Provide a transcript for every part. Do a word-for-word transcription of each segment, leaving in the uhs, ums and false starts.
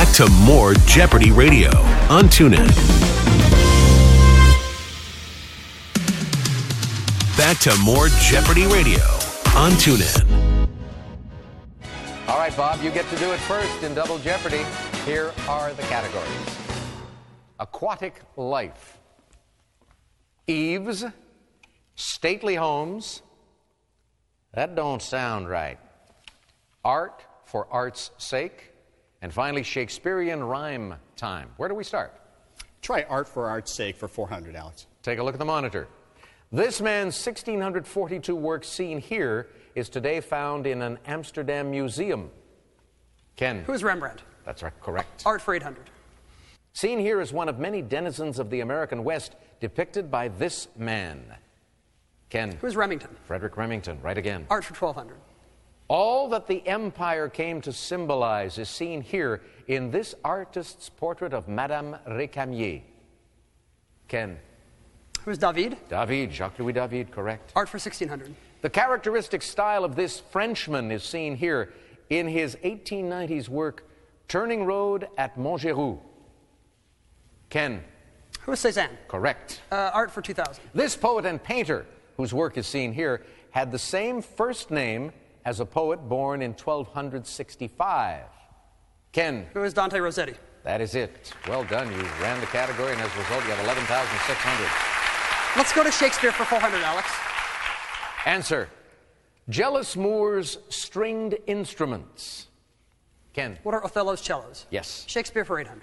Back to more Jeopardy Radio on TuneIn. Back to more Jeopardy Radio on TuneIn. All right, Bob, you get to do it first in Double Jeopardy. Here are the categories. Aquatic life. Eaves. Stately homes. That don't sound right. Art for art's sake. And finally, Shakespearean rhyme time. Where do we start? Try art for art's sake for four hundred, Alex. Take a look at the monitor. This man's sixteen forty-two work seen here is today found in an Amsterdam museum. Ken. Who is Rembrandt? That's right, correct. Art for eight hundred. Seen here is one of many denizens of the American West depicted by this man. Ken. Who is Remington? Frederick Remington, right again. Art for twelve hundred. All that the empire came to symbolize is seen here in this artist's portrait of Madame Récamier. Ken. Who is David? David, Jacques-Louis David, correct. Art for sixteen hundred. The characteristic style of this Frenchman is seen here in his eighteen nineties work, Turning Road at Montgeroux. Ken. Who is Cézanne? Correct. Uh, art for two thousand. This poet and painter, whose work is seen here, had the same first name as a poet born in twelve sixty-five. Ken. Who is Dante Rossetti? That is it. Well done. You ran the category, and as a result, you have eleven thousand six hundred. Let's go to Shakespeare for four hundred, Alex. Answer. Jealous Moors stringed instruments. Ken. What are Othello's cellos? Yes. Shakespeare for eight hundred.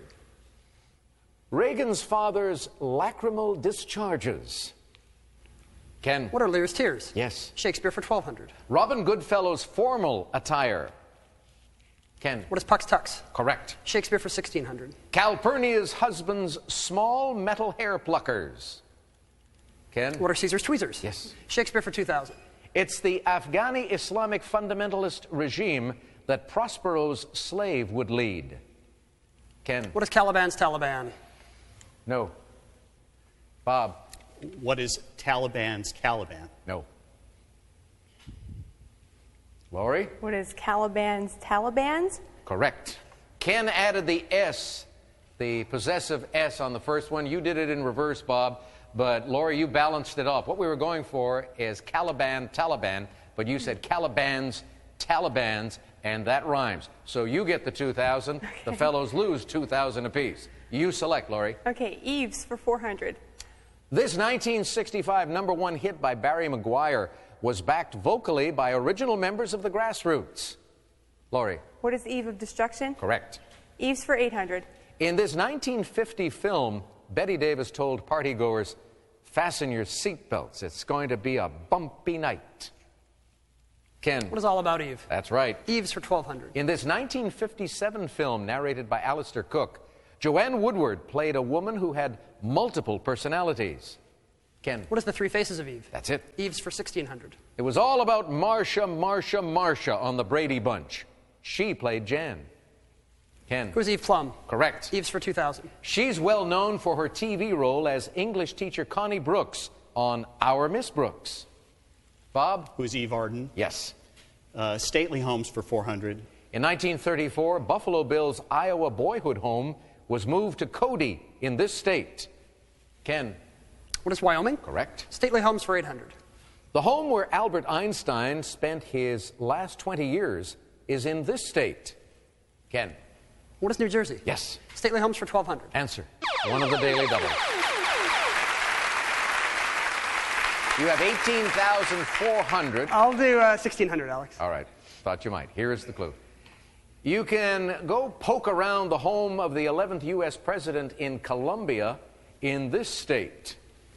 Reagan's father's lacrimal discharges. Ken. What are Lear's tears? Yes. Shakespeare for twelve hundred. Robin Goodfellow's formal attire. Ken. What is Puck's tux? Correct. Shakespeare for sixteen hundred. Calpurnia's husband's small metal hair pluckers. Ken. What are Caesar's tweezers? Yes. Shakespeare for two thousand. It's the Afghani Islamic fundamentalist regime that Prospero's slave would lead. Ken. What is Caliban's Taliban? No. Bob. What is Taliban's Caliban? No. Laurie? What is Caliban's Talibans? Correct. Ken added the S, the possessive S on the first one. You did it in reverse, Bob, but Laurie, you balanced it off. What we were going for is Caliban, Taliban, but you said Caliban's, Talibans, and that rhymes. So you get the two thousand. Okay. The fellows lose two thousand apiece. You select, Laurie. Okay, Eves for four hundred. This nineteen sixty-five number one hit by Barry McGuire was backed vocally by original members of the Grassroots. Laurie. What is Eve of Destruction? Correct. Eves for eight hundred. In this nineteen fifty film, Betty Davis told partygoers, fasten your seatbelts. It's going to be a bumpy night. Ken. What is All About Eve? That's right. Eves for twelve hundred. In this nineteen fifty-seven film narrated by Alistair Cook, Joanne Woodward played a woman who had multiple personalities. Ken. What is The Three Faces of Eve? That's it. Eves for sixteen hundred. It was all about Marcia, Marcia, Marcia on the Brady Bunch. She played Jan. Ken. Who's Eve Plum? Correct. Eves for two thousand. She's well known for her T V role as English teacher Connie Brooks on Our Miss Brooks. Bob? Who's Eve Arden? Yes. Uh, Stately Homes for four hundred. In nineteen thirty-four, Buffalo Bill's Iowa boyhood home was moved to Cody in this state. Ken. What is Wyoming? Correct. Stately Homes for eight hundred. The home where Albert Einstein spent his last twenty years is in this state. Ken. What is New Jersey? Yes. Stately Homes for twelve hundred. Answer. One of the daily doubles. You have eighteen thousand four hundred. I'll do uh, sixteen hundred, Alex. All right. Thought you might. Here is the clue. You can go poke around the home of the eleventh U S president in Columbia in this state.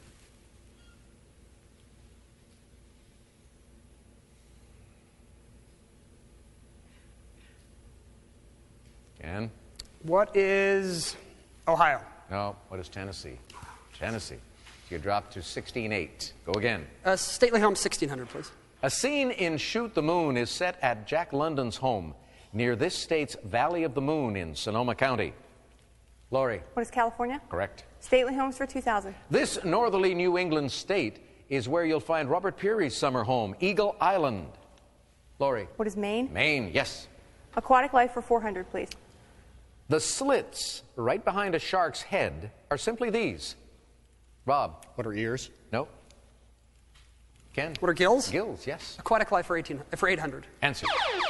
Ken? What is Ohio? No. What is Tennessee? Tennessee. You dropped to sixteen eight. Go again. Uh, Stately Homes sixteen hundred, please. A scene in Shoot the Moon is set at Jack London's home near this state's Valley of the Moon in Sonoma County. Laurie. What is California? Correct. Stately Homes for two thousand. This northerly New England state is where you'll find Robert Peary's summer home, Eagle Island. Laurie. What is Maine? Maine, yes. Aquatic Life for four hundred, please. The slits right behind a shark's head are simply these. Bob? What are ears? No. Ken? What are gills? Gills, yes. Aquatic life for eighteen for eight hundred. Answer.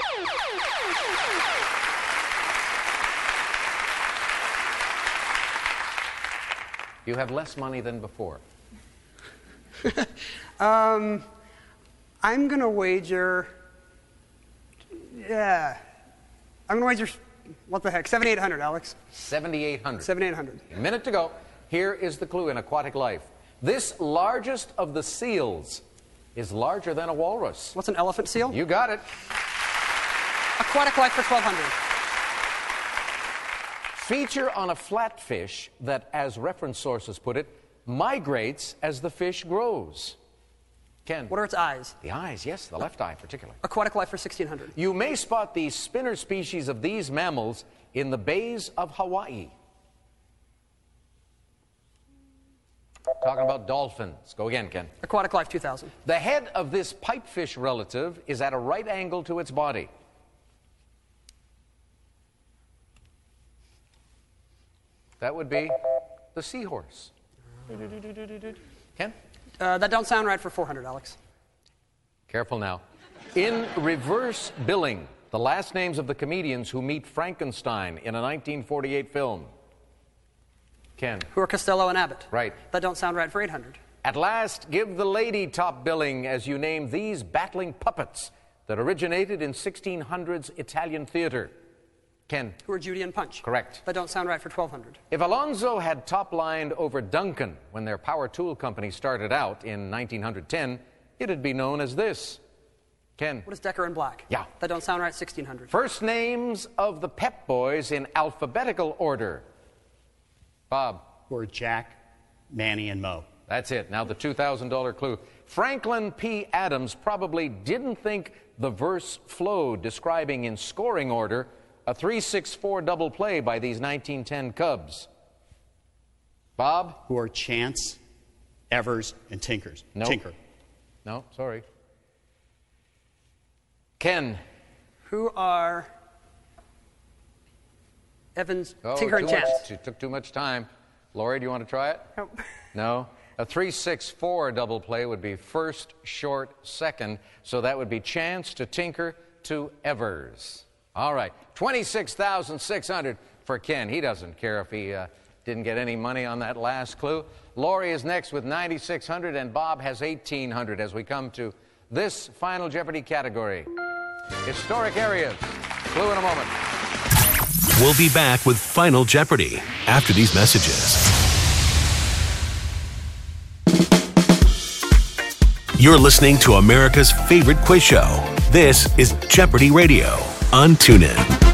You have less money than before. um, I'm going to wager, yeah, I'm going to wager, what the heck, seventy-eight hundred, Alex. seventy-eight hundred. seventy-eight hundred. A minute to go. Here is the clue in aquatic life. This largest of the seals is larger than a walrus. What's an elephant seal? You got it. Aquatic life for twelve hundred. Feature on a flatfish that, as reference sources put it, migrates as the fish grows. Ken? What are its eyes? The eyes, yes, the left eye particularly. Aquatic life for sixteen hundred. You may spot the spinner species of these mammals in the bays of Hawaii. Talking about dolphins. Go again, Ken. Aquatic life two thousand. The head of this pipefish relative is at a right angle to its body. That would be the seahorse. Ken? Uh, that don't sound right for four hundred, Alex. Careful now. In reverse billing, the last names of the comedians who meet Frankenstein in a nineteen forty-eight film. Ken? Who are Costello and Abbott? Right. That don't sound right for eight hundred. At last, give the lady top billing as you name these battling puppets that originated in sixteen hundreds Italian theater. Ken? Who are Judy and Punch? Correct. That don't sound right for twelve hundred. If Alonzo had top-lined over Duncan when their power tool company started out in nineteen ten, it'd be known as this. Ken? What is Decker and Black? Yeah. That don't sound right, sixteen hundred. First names of the Pep Boys in alphabetical order. Bob? Who are Jack, Manny, and Mo? That's it. Now the two thousand dollar clue. Franklin P. Adams probably didn't think the verse flowed, describing in scoring order a three six four double play by these nineteen ten Cubs. Bob? Who are Chance, Evers, and Tinkers? No. Tinker. No, sorry. Ken? Who are Evans, Oh, Tinker, and too much- Chance? It took too much time. Laurie, do you want to try it? Nope. No? A three six four double play would be first, short, second. So that would be Chance to Tinker to Evers. All right. twenty-six thousand six hundred for Ken. He doesn't care if he uh, didn't get any money on that last clue. Laurie is next with ninety-six hundred, and Bob has eighteen hundred as we come to this Final Jeopardy category. Historic areas. Clue in a moment. We'll be back with Final Jeopardy after these messages. You're listening to America's favorite quiz show. This is Jeopardy Radio on TuneIn.